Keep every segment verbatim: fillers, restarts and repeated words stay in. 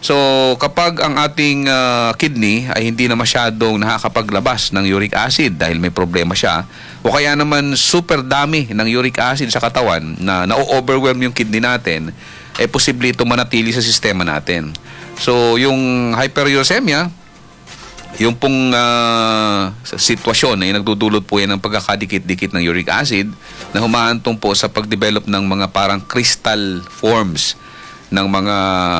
So, kapag ang ating uh, kidney ay hindi na masyadong nakakapaglabas ng uric acid dahil may problema siya, o kaya naman super dami ng uric acid sa katawan na na-overwhelm yung kidney natin, eh posible ito manatili sa sistema natin. So, yung hyperuricemia, yung pong uh, sitwasyon na yung nagdudulot po yan ng pagkakadikit-dikit ng uric acid na humahantong po sa pagdevelop ng mga parang crystal forms ng mga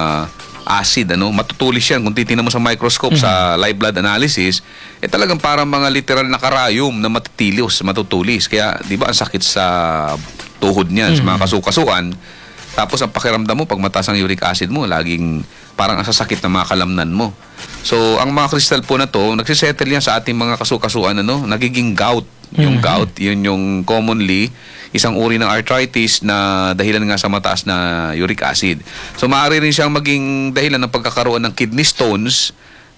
acid, ano, matutulis yan kung titingnan mo sa microscope, mm-hmm. sa live blood analysis, eh talagang parang mga literal na karayom na matitilos, matutulis. Kaya, di ba, ang sakit sa tuhod niyan, mm-hmm. sa mga kasukasuan. Tapos ang pakiramdam mo, pag mataas ang uric acid mo, laging parang ang sasakit na mga kalamnan mo. So, ang mga crystal po na to, nagsisettle yan sa ating mga kasukasuan, ano, nagiging gout. Yung mm-hmm. gout, yun yung commonly isang uri ng arthritis na dahilan nga sa mataas na uric acid. So, maaari rin siyang maging dahilan ng pagkakaroon ng kidney stones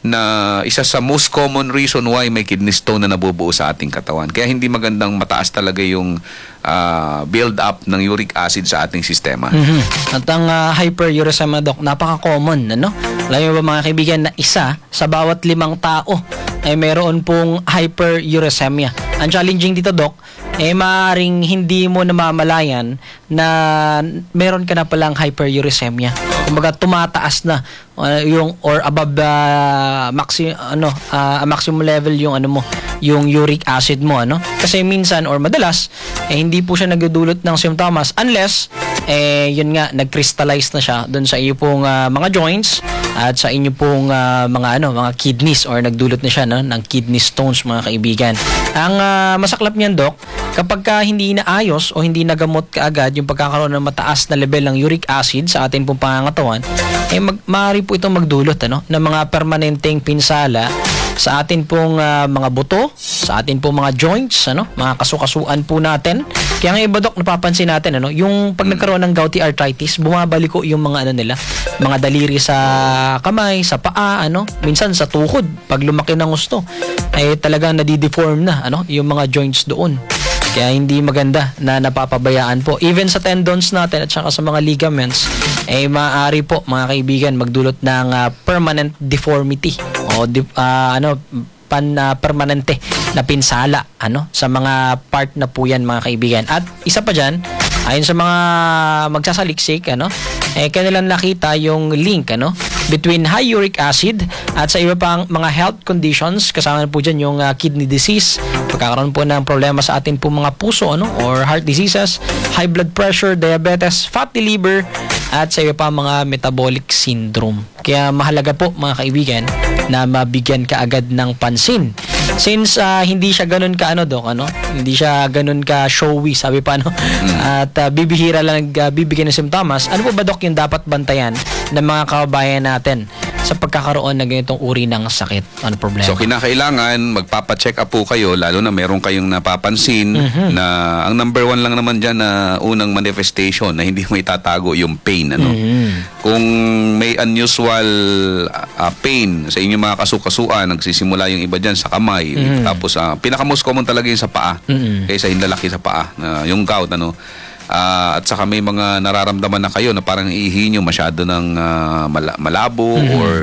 na isa sa most common reason why may kidney stone na nabubuo sa ating katawan. Kaya hindi magandang mataas talaga yung uh, build up ng uric acid sa ating sistema. Mm-hmm. At ang uh, hyperuricemia, Doc, napaka-common, ano? Alam niyo ba mga kaibigan na isa sa bawat limang tao ay meron pong hyperuricemia. Ang challenging dito, Doc, eh maaaring hindi mo namamalayan na meron ka na palang hyperuricemia. Kumbaga tumataas na uh, yung or above uh, maxi ano uh, maximum level yung ano mo, yung uric acid mo, ano? Kasi minsan or madalas eh hindi po siya nagdudulot ng symptoms unless eh yun nga nag-crystallize na siya doon sa iyo pong uh, mga joints at sa inyo pong uh, mga ano mga kidneys or nagdulot na siya, no, ng kidney stones, mga kaibigan. Ang uh, masaklap niyan, Doc, kapag ka hindi inaayos o hindi nagamot kaagad yung pagkakaroon ng mataas na level ng uric acid sa ating pong pangangatawan, eh mag, maaari po itong magdulot, ano, ng mga permanenteng pinsala sa atin pong uh, mga buto, sa atin pong mga joints, ano, mga kasukasuan po natin. Kaya nga iba, Doc, napapansin natin, ano, yung pag nagkaroon ng gouty arthritis, bumabalik ko yung mga ano nila, mga daliri sa kamay, sa paa, ano, minsan sa tuhod, pag lumaki ng gusto, ay talagang nadideform na, ano, yung mga joints doon. Kaya hindi maganda na napapabayaan po. Even sa tendons natin at saka sa mga ligaments, eh maaari po, mga kaibigan, magdulot ng uh, permanent deformity o di, uh, ano pan uh, permanente na pinsala, ano, sa mga part na po yan, mga kaibigan. At isa pa dyan, ayon sa mga magsasaliksik, ano, eh kanilang nakita yung link, ano, between high uric acid at sa iba pang mga health conditions. Kasama po dyan yung uh, kidney disease, pagkakaroon po ng problema sa atin po mga puso, ano, or heart diseases, high blood pressure, diabetes, fatty liver, at sa iba pa mga metabolic syndrome. Kaya mahalaga po, mga kaibigan, na mabigyan ka agad ng pansin. Since uh, hindi siya ganun ka ano, Doc, ano? Hindi siya ganun ka showy, sabi pa, no? Mm. At uh, bibihira lang uh, bibigyan ng simptomas. Ano po ba, Doc, yung dapat bantayan ng mga kababayan natin sa pagkakaroon ng ganitong uri ng sakit? Ano problema? So, kinakailangan magpapa-check up po kayo, lalo na meron kayong napapansin, mm-hmm. na ang number one lang naman dyan na unang manifestation na hindi mo itatago yung pain, ano? Mm-hmm. Kung may unusual uh, pain sa inyong mga kasukasuan, nagsisimula yung iba dyan sa kamay, mm-hmm. tapos uh, pinaka-most common talaga yung sa paa, mm-hmm. kaysa hinlalaki sa paa, uh, yung gout, ano? Uh, at saka may mga nararamdaman na kayo na parang ihi nyo masyado ng uh, mala- malabo, mm-hmm. or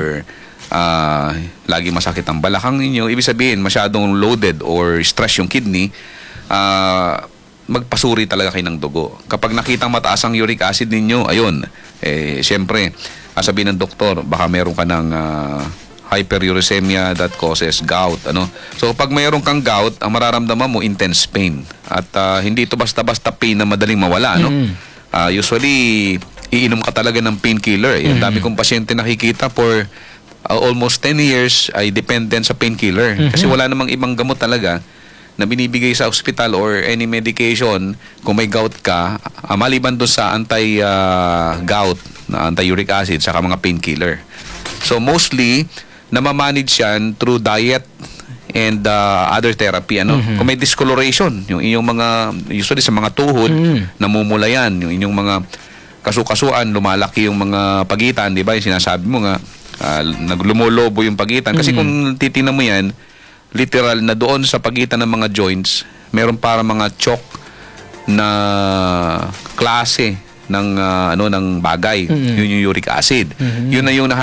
uh, lagi masakit ang balakang ninyo, ibig sabihin masyadong loaded or stress yung kidney, uh, magpasuri talaga kayo ng dugo. Kapag nakitang mataas ang uric acid ninyo, ayun, eh, siyempre, sabihin ng doktor, baka meron ka ng uh, hyperuricemia that causes gout, ano. So pag mayroon kang gout, ang mararamdaman mo intense pain at uh, hindi ito basta-basta pain na madaling mawala, no. Mm. Uh, usually iinom ka talaga ng painkiller. Eh. Mm. Ang dami kong pasyente nakikita for uh, almost ten years ay dependent sa painkiller, mm-hmm. kasi wala namang ibang gamot talaga na binibigay sa hospital or any medication kung may gout ka, uh, maliban doon sa anti uh, gout na anti-uric acid saka mga painkiller. So mostly namamanage yan through diet and uh, other therapy, ano. Mm-hmm. Kung may discoloration, yung inyong mga, usually sa mga tuhod, mm-hmm. namumula yan, yung inyong mga kasukasuan, lumalaki yung mga pagitan, di ba? Yung sinasabi mo nga, uh, naglumulobo yung pagitan. Kasi mm-hmm. kung titingnan mo yan, literal na doon sa pagitan ng mga joints, meron para mga chalk na klase ng uh, ano ng bagay, mm-hmm. yun yung uric acid. Mm-hmm. Yun na yung